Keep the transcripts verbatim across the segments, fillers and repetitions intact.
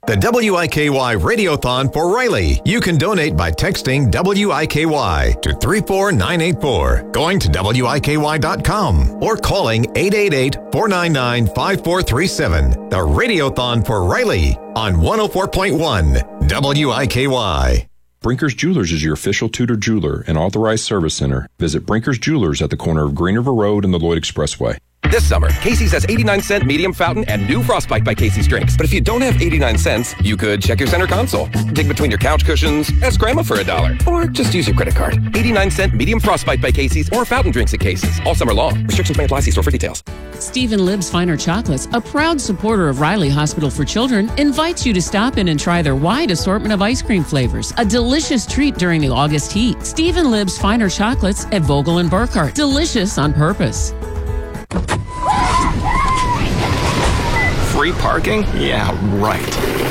The W I K Y Radiothon for Riley. You can donate by texting W I K Y to three four nine eight four, going to W I K Y dot com, or calling eight eight eight, four nine nine, five four three seven. The Radiothon for Riley on one oh four point one W I K Y. Brinker's Jewelers is your official Tudor jeweler and authorized service center. Visit Brinker's Jewelers at the corner of Green River Road and the Lloyd Expressway. This summer, Casey's has eighty-nine cent medium fountain and new Frostbite by Casey's drinks. But if you don't have eighty-nine cents, you could check your center console, dig between your couch cushions, ask Grandma for a dollar, or just use your credit card. eighty-nine cent medium Frostbite by Casey's or fountain drinks at Casey's. All summer long. Restrictions may apply. See store for details. Stephen Libb's Finer Chocolates, a proud supporter of Riley Hospital for Children, invites you to stop in and try their wide assortment of ice cream flavors. A delicious treat during the August heat. Stephen Libb's Finer Chocolates at Vogel and Burkhart. Delicious on purpose. Free parking? Yeah, right.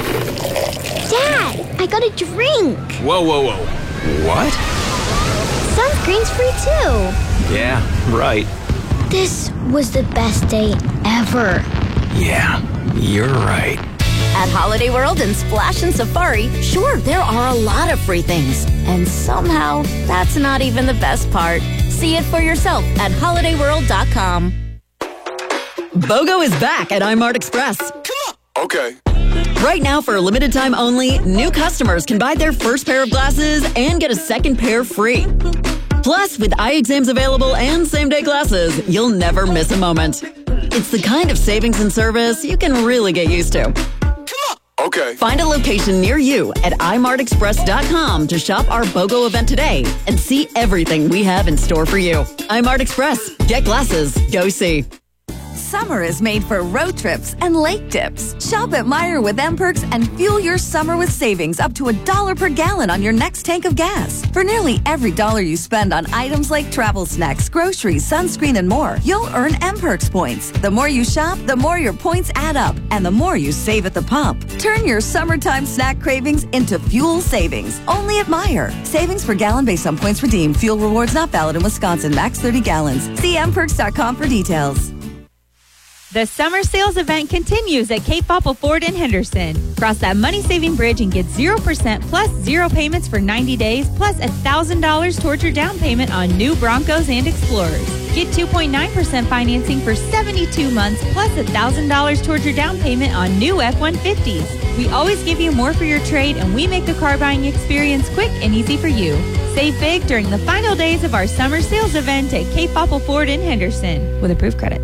Dad, I got a drink. Whoa, whoa, whoa. What? Sunscreen's free too. Yeah, right. This was the best day ever. Yeah, you're right. At Holiday World and Splash and Safari, sure, there are a lot of free things. And somehow, that's not even the best part. See it for yourself at holiday world dot com. BOGO is back at iMart Express. Come on. Okay. Right now, for a limited time only, new customers can buy their first pair of glasses and get a second pair free. Plus, with eye exams available and same-day glasses, you'll never miss a moment. It's the kind of savings and service you can really get used to. Come on. Okay. Find a location near you at i mart express dot com to shop our BOGO event today and see everything we have in store for you. iMart Express. Get glasses. Go see. Summer is made for road trips and lake dips. Shop at Meijer with M-Perks and fuel your summer with savings up to a dollar per gallon on your next tank of gas. For nearly every dollar you spend on items like travel snacks, groceries, sunscreen, and more, you'll earn M-Perks points. The more you shop, the more your points add up, and the more you save at the pump. Turn your summertime snack cravings into fuel savings. Only at Meijer. Savings per gallon based on points redeemed. Fuel rewards not valid in Wisconsin. Max thirty gallons. See m perks dot com for details. The summer sales event continues at Cape Popple Ford in Henderson. Cross that money-saving bridge and get zero percent plus zero payments for ninety days, plus one thousand dollars towards your down payment on new Broncos and Explorers. Get two point nine percent financing for seventy-two months, plus one thousand dollars towards your down payment on new F one fifties. We always give you more for your trade, and we make the car buying experience quick and easy for you. Save big during the final days of our summer sales event at Cape Popple Ford in Henderson with approved credit.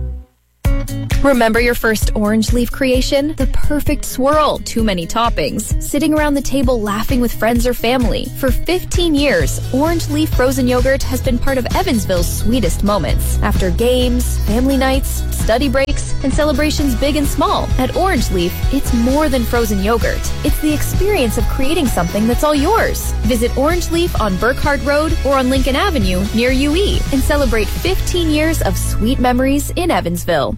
Remember your first orange leaf creation? The perfect swirl, too many toppings, sitting around the table laughing with friends or family. For fifteen years, Orange Leaf Frozen Yogurt has been part of Evansville's sweetest moments. After games, family nights, study breaks, and celebrations big and small, at Orange Leaf, it's more than frozen yogurt. It's the experience of creating something that's all yours. Visit Orange Leaf on Burkhart Road or on Lincoln Avenue near U E and celebrate fifteen years of sweet memories in Evansville.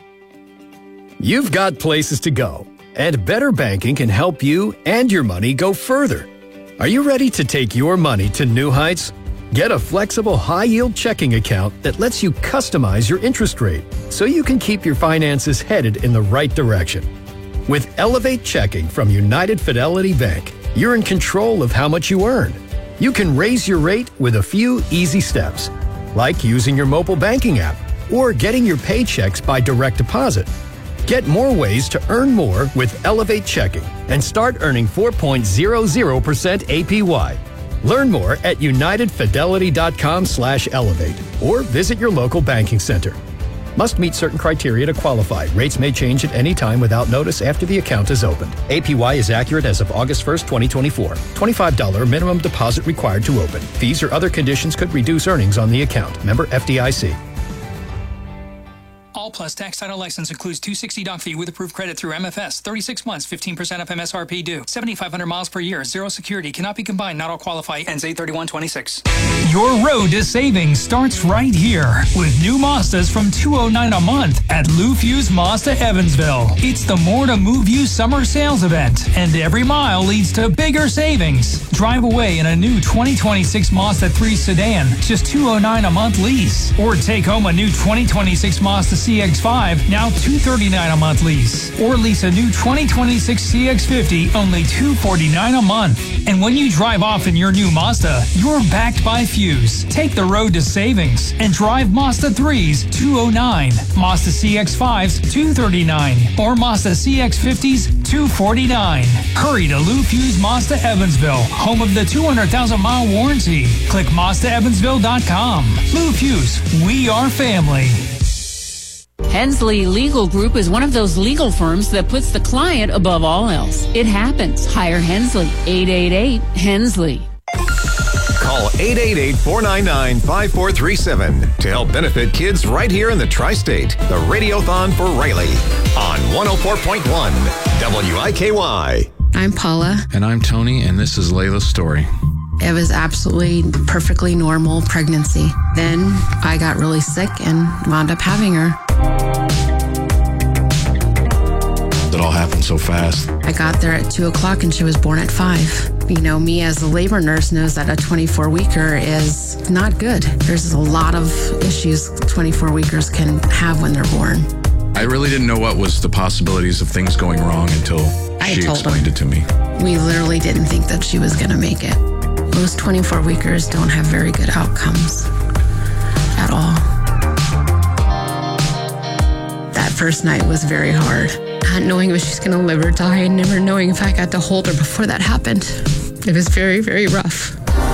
You've got places to go, and Better Banking can help you and your money go further. Are you ready to take your money to new heights? Get a flexible, high-yield checking account that lets you customize your interest rate so you can keep your finances headed in the right direction. With Elevate Checking from United Fidelity Bank, you're in control of how much you earn. You can raise your rate with a few easy steps, like using your mobile banking app or getting your paychecks by direct deposit. Get more ways to earn more with Elevate Checking and start earning four point zero zero percent A P Y. Learn more at united fidelity dot com slash elevate or visit your local banking center. Must meet certain criteria to qualify. Rates may change at any time without notice after the account is opened. A P Y is accurate as of August first, twenty twenty-four. twenty-five dollars minimum deposit required to open. Fees or other conditions could reduce earnings on the account. Member F D I C. All Plus tax title license includes two hundred sixty dollars doc fee with approved credit through M F S. thirty-six months, fifteen percent of M S R P due. seventy-five hundred miles per year. Zero security. Cannot be combined. Not all qualify. Ends eight thirty-one twenty-six. Your road to savings starts right here with new Mazdas from two hundred nine dollars a month at Lou Fuse Mazda Evansville. It's the More to Move You summer sales event, and every mile leads to bigger savings. Drive away in a new twenty twenty-six Mazda three sedan, just two hundred nine dollars a month lease, or take home a new twenty twenty-six Mazda C C X five, now two hundred thirty-nine dollars a month lease. Or lease a new twenty twenty-six C X fifty, only two hundred forty-nine dollars a month. And when you drive off in your new Mazda, you're backed by Fuse. Take the road to savings and drive Mazda threes two oh nine, Mazda C X fives two hundred thirty-nine, or Mazda C X fifties two hundred forty-nine. Hurry to Lou Fuse Mazda Evansville, home of the two hundred thousand mile warranty. Click Mazda Evansville dot com. Lou Fuse, we are family. Hensley Legal Group is one of those legal firms that puts the client above all else. It happens. Hire Hensley. eight eight eight, Hensley. Call eight eight eight, four nine nine, five four three seven to help benefit kids right here in the Tri-State. The Radiothon for Riley on one oh four point one W I K Y. I'm Paula. And I'm Tony, and this is Layla's story. It was absolutely perfectly normal pregnancy. Then I got really sick and wound up having her. It all happened so fast. I got there at two o'clock and she was born at five. You know, me as a labor nurse knows that a twenty-four weeker is not good. There's a lot of issues twenty-four weekers can have when they're born. I really didn't know what was the possibilities of things going wrong until I she told explained them. it to me. We literally didn't think that she was going to make it. Most twenty-four weekers don't have very good outcomes at all. That first night was very hard. Not knowing if she's going to live or die, and never knowing if I got to hold her before that happened. It was very, very rough.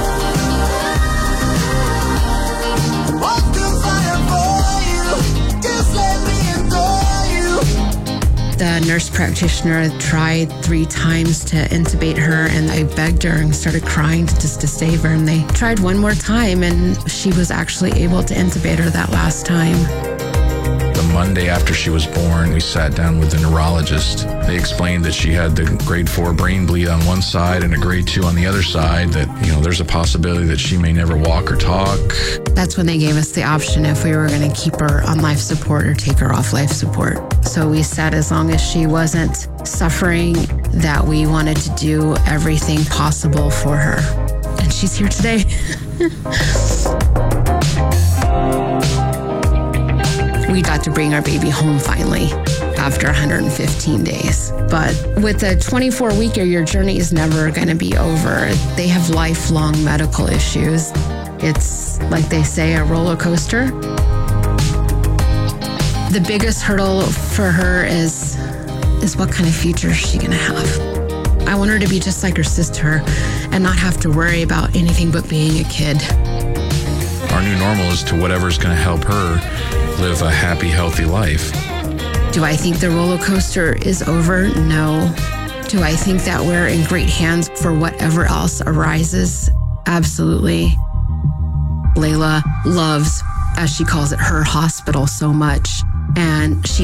The nurse practitioner tried three times to intubate her, and I begged her and started crying to, just to save her. And they tried one more time, and she was actually able to intubate her that last time. The Monday after she was born, we sat down with the neurologist. They explained that she had the grade four brain bleed on one side and a grade two on the other side, that, you know, there's a possibility that she may never walk or talk. That's when they gave us the option if we were going to keep her on life support or take her off life support. So we said as long as she wasn't suffering, that we wanted to do everything possible for her. And she's here today. We got to bring our baby home finally after one hundred fifteen days. But with a twenty-four weeker, your journey is never going to be over. They have lifelong medical issues. It's, like they say, a roller coaster. The biggest hurdle for her is, is what kind of future is she going to have? I want her to be just like her sister and not have to worry about anything but being a kid. Our new normal is to whatever's going to help her live a happy, healthy life. Do I think the roller coaster is over? No. Do I think that we're in great hands for whatever else arises? Absolutely. Layla loves, as she calls it, her hospital so much. And she